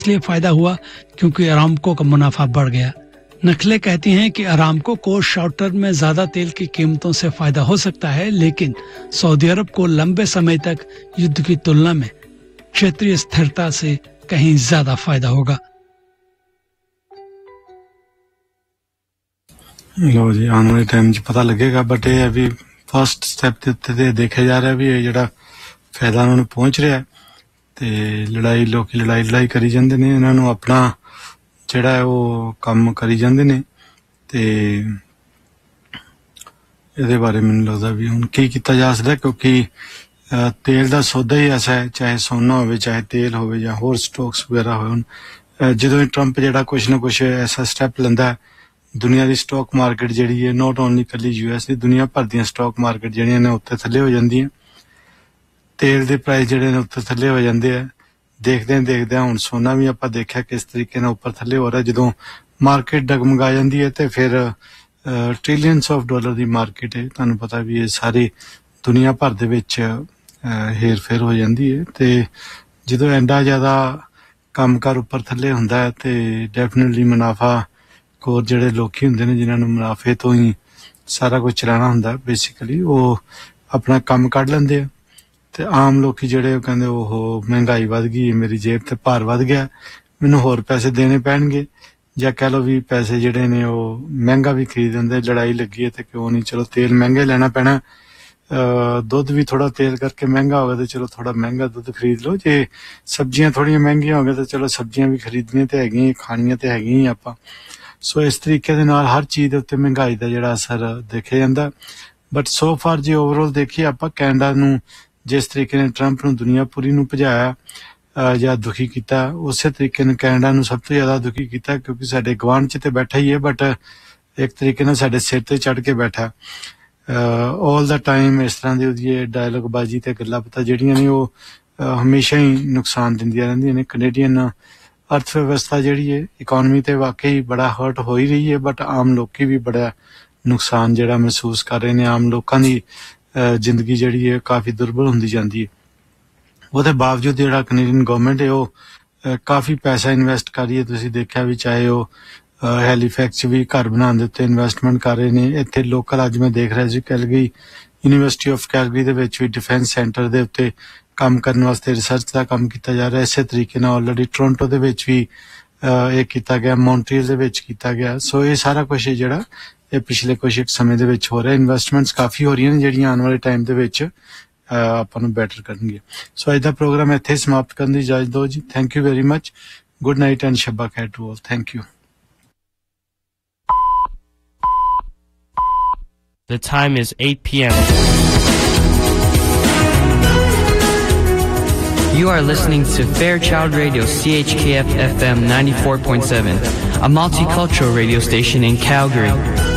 इसलिए फायदा हुआ क्योंकि अरामको का मुनाफा बढ़ गया। नकले कहती हैं कि अरामको को शॉर्ट टर्म में ज्यादा तेल की कीमतों से फायदा हो सकता है, लेकिन सऊदी अरब को लंबे समय तक युद्ध की तुलना में क्षेत्रीय स्थिरता से कहीं ज्यादा फायदा होगा। लो जी, आने वाले टाइम पता लगेगा, बट ये अभी फर्स्ट स्टेप के उत्ते देखा जा रहा है भी ये ਜਿਹੜਾ फायदा उन्होंने पहुंच रहा है ਤੇ ਲੋਕੀ ਲੜਾਈ ਕਰੀ ਜਾਂਦੇ ਨੇ, ਇਹਨਾਂ ਨੂੰ ਆਪਣਾ ਜਿਹੜਾ ਹੈ ਉਹ ਕੰਮ ਕਰੀ ਜਾਂਦੇ ਨੇ ਤੇ ਇਹਦੇ ਬਾਰੇ ਮੈਨੂੰ ਲੱਗਦਾ ਵੀ ਹੁਣ ਕੀ ਕੀਤਾ ਜਾ ਸਕਦਾ, ਕਿਉਂਕਿ ਤੇਲ ਦਾ ਸੌਦਾ ਹੀ ਐਸਾ ਹੈ, ਚਾਹੇ ਸੋਨਾ ਹੋਵੇ, ਚਾਹੇ ਤੇਲ ਹੋਵੇ ਜਾਂ ਹੋਰ ਸਟਾਕਸ ਵਗੈਰਾ ਹੋਵੇ। ਹੁਣ ਜਦੋਂ ਟਰੰਪ ਜਿਹੜਾ ਕੁਛ ਨਾ ਕੁਛ ਐਸਾ ਸਟੈਪ ਲੈਂਦਾ, ਦੁਨੀਆ ਦੀ ਸਟਾਕ ਮਾਰਕੀਟ ਜਿਹੜੀ ਹੈ, ਨੋਟ ਓਨਲੀ ਕੱਲੀ ਯੂਐਸ ਦੀ, ਦੁਨੀਆ ਭਰ ਦੀਆਂ ਸਟਾਕ ਮਾਰਕੀਟ ਜਿਹੜੀਆਂ ਨੇ ਉੱਤੇ ਥੱਲੇ ਹੋ ਜਾਂਦੀਆਂ, ਤੇਲ ਦੇ ਪ੍ਰਾਈਸ ਜਿਹੜੇ ਨੇ ਉੱਤੇ ਥੱਲੇ ਹੋ ਜਾਂਦੇ ਆ। ਦੇਖਦਿਆਂ ਹੁਣ ਸੋਨਾ ਵੀ ਆਪਾਂ ਦੇਖਿਆ ਕਿਸ ਤਰੀਕੇ ਨਾਲ ਉੱਪਰ ਥੱਲੇ ਹੋ ਰਿਹਾ। ਜਦੋਂ ਮਾਰਕੀਟ ਡਗਮਗਾ ਜਾਂਦੀ ਹੈ ਤੇ ਫਿਰ trillions of dollar the market ਹੈ, ਤੁਹਾਨੂੰ ਪਤਾ ਵੀ ਇਹ ਸਾਰੀ ਦੁਨੀਆ ਭਰ ਦੇ ਵਿੱਚ ਹੇਰ ਫੇਰ ਹੋ ਜਾਂਦੀ ਹੈ। ਤੇ ਜਦੋਂ ਐਡਾ ਜ਼ਿਆਦਾ ਕੰਮਕਾਰ ਉੱਪਰ ਥੱਲੇ ਹੁੰਦਾ ਹੈ ਤੇ ਡੈਫੀਨਿਟਲੀ ਮੁਨਾਫਾ ਕੋਰ ਜਿਹੜੇ ਲੋਕੀ ਹੁੰਦੇ ਨੇ ਜਿਨ੍ਹਾਂ ਨੂੰ ਮੁਨਾਫੇ ਤੋਂ ਹੀ ਸਾਰਾ ਕੁਝ ਚਲਾਉਣਾ ਹੁੰਦਾ, ਬੇਸਿਕਲੀ ਉਹ ਆਪਣਾ ਕੰਮ ਕੱਢ ਲੈਂਦੇ ਆ। ਤੇ ਆਮ ਲੋਕੀ ਜਿਹੜੇ ਉਹ ਕਹਿੰਦੇ ਉਹ ਮਹਿੰਗਾਈ ਵੱਧ ਗਈ, ਮੇਰੀ ਜੇਬ ਤੇ ਭਾਰ ਵੱਧ ਗਿਆ, ਮੈਨੂੰ ਹੋਰ ਪੈਸੇ ਦੇਣੇ ਪੈਣਗੇ, ਜਾਂ ਕਹਿ ਲਓ ਵੀ ਪੈਸੇ ਜਿਹੜੇ ਨੇ ਉਹ ਮਹਿੰਗਾ ਵੀ ਖਰੀਦ ਦਿੰਦੇ। ਲੜਾਈ ਲੱਗੀ ਹੈ ਤੇ ਕਿਉਂ ਨਹੀਂ, ਚਲੋ ਤੇਲ ਮਹਿੰਗਾ ਲੈਣਾ ਪੈਣਾ, ਦੁੱਧ ਵੀ ਥੋੜਾ ਤੇਲ ਕਰਕੇ ਮਹਿੰਗਾ ਹੋ ਗਿਆ ਤੇ ਚਲੋ ਥੋੜਾ ਮਹਿੰਗਾ ਦੁੱਧ ਖਰੀਦ ਲਓ, ਜੇ ਸਬਜ਼ੀਆਂ ਥੋੜੀਆਂ ਮਹਿੰਗੀਆਂ ਹੋ ਗਈਆਂ ਤੇ ਚਲੋ ਸਬਜ਼ੀਆਂ ਵੀ ਖਰੀਦਣੀਆਂ ਤੇ ਹੈਗੀਆਂ, ਖਾਣੀਆਂ ਤੇ ਹੈਗੀਆਂ ਆਪਾਂ। ਸੋ ਇਸ ਤਰੀਕੇ ਦੇ ਨਾਲ ਹਰ ਚੀਜ਼ ਦੇ ਉੱਤੇ ਮਹਿੰਗਾਈ ਦਾ ਜਿਹੜਾ ਅਸਰ ਦੇਖਿਆ ਜਾਂਦਾ। ਬਟ ਸੋ ਫਾਰ ਜੇ ਓਵਰਆਲ ਦੇਖੀਏ ਆਪਾਂ, ਕੈਨੇਡਾ ਨੂੰ ਜਿਸ ਤਰੀਕੇ ਨਾਲ ਟਰੰਪ ਨੂੰ ਦੁਨੀਆ ਪੂਰੀ ਨੂੰ ਭਜਾਇਆ ਜਾਂ ਦੁਖੀ ਕੀਤਾ, ਉਸੇ ਤਰੀਕੇ ਨਾਲ ਕੈਨੇਡਾ ਨੂੰ ਸਭ ਤੋਂ ਜ਼ਿਆਦਾ ਦੁਖੀ ਕੀਤਾ, ਕਿਉਂਕਿ ਸਾਡੇ ਗਵਾਂਢ 'ਚ ਤੇ ਬੈਠਾ ਹੀ ਹੈ, ਬਟ ਇੱਕ ਤਰੀਕੇ ਨਾਲ ਸਾਡੇ ਸਿਰ ਤੇ ਚੜ੍ਹ ਕੇ ਬੈਠਾ ਆਲ ਦਾ ਟਾਈਮ। ਇਸ ਤਰ੍ਹਾਂ ਦੀ ਉਹਦੀ ਡਾਇਲੋਗ ਬਾਜੀ ਤੇ ਗੱਲਾਂ ਪਤਾ ਜਿਹੜੀਆਂ ਨੇ ਉਹ ਹਮੇਸ਼ਾ ਹੀ ਨੁਕਸਾਨ ਦਿੰਦੀਆਂ ਰਹਿੰਦੀਆਂ ਨੇ। ਕੈਨੇਡੀਅਨ ਅਰਥ ਵਿਵਸਥਾ ਜਿਹੜੀ ਹੈ, ਇਕੋਨਮੀ ਤੇ ਵਾਕਈ ਬੜਾ ਹਰਟ ਹੋ ਹੀ ਰਹੀ ਹੈ, ਬਟ ਆਮ ਲੋਕੀ ਵੀ ਬੜਾ ਨੁਕਸਾਨ ਜਿਹੜਾ ਮਹਿਸੂਸ ਕਰ ਰਹੇ ਨੇ। ਆਮ ਲੋਕਾਂ ਦੀ ਜ਼ਿੰਦਗੀ ਜਿਹੜੀ ਹੈ ਕਾਫੀ ਦੁਰਬਲ ਹੁੰਦੀ ਜਾਂਦੀ ਹੈ। ਉਹਦੇ ਬਾਵਜੂਦ ਜਿਹੜਾ ਕੈਨੇਡੀਅਨ ਗਵਰਨਮੈਂਟ ਹੈ ਉਹ ਕਾਫੀ ਪੈਸਾ ਇਨਵੈਸਟ ਕਰ ਰਹੀ ਹੈ। ਤੁਸੀਂ ਦੇਖਿਆ ਵੀ ਚਾਹੇ ਉਹ ਹੈਲੀਫੈਕਸ ਵੀ ਘਰ ਬਣਾਉਣ ਦੇ ਉੱਤੇ ਇਨਵੈਸਟਮੈਂਟ ਕਰ ਰਹੇ ਨੇ। ਇੱਥੇ ਲੋਕਲ ਅੱਜ ਮੈਂ ਦੇਖ ਰਿਹਾ ਸੀ ਕੈਲਗਰੀ ਯੂਨੀਵਰਸਿਟੀ ਆਫ ਕੈਲਗਰੀ ਦੇ ਵਿੱਚ ਵੀ ਡਿਫੈਂਸ ਸੈਂਟਰ ਦੇ ਉੱਤੇ ਕੰਮ ਕਰਨ ਵਾਸਤੇ ਰਿਸਰਚ ਦਾ ਕੰਮ ਕੀਤਾ ਜਾ ਰਿਹਾ। ਇਸੇ ਤਰੀਕੇ ਨਾਲ ਆਲਰੇਡੀ ਟੋਰਾਂਟੋ ਦੇ ਵਿੱਚ ਵੀ ਇਹ ਕੀਤਾ ਗਿਆ, ਮੌਂਟਰੀਅਲ ਦੇ ਵਿੱਚ ਕੀਤਾ ਗਿਆ। ਸੋ ਇਹ ਸਾਰਾ ਕੁਛ ਜਿਹੜਾ ਇਹ ਪਿਛਲੇ ਕੁਛ ਇੱਕ ਸਮੇਂ ਦੇ ਵਿੱਚ ਹੋ ਰਿਹਾ। ਇਨਵੈਸਟਮੈਂਟਸ ਕਾਫੀ ਹੋ ਰਹੀਆਂ ਨੇ ਜਿਹੜੀਆਂ ਆਉਣ ਵਾਲੇ ਟਾਈਮ ਦੇ ਵਿੱਚ ਆਪਾਂ ਨੂੰ ਬੈਟਰ ਕਰਨਗੇ। ਸੋ ਅੱਜ ਦਾ ਪ੍ਰੋਗਰਾਮ ਇੱਥੇ ਸਮਾਪਤ ਕਰਨ ਦੀ ਇਜਾਜ਼ਤ ਦਿਓ ਜੀ। Thank you very much. Good night and ਸ਼ੱਬਾ ਖੈਰ to all. Thank you. The time is 8 p.m. You are listening to Fairchild Radio, CHKF FM 94.7, a multicultural radio station in Calgary.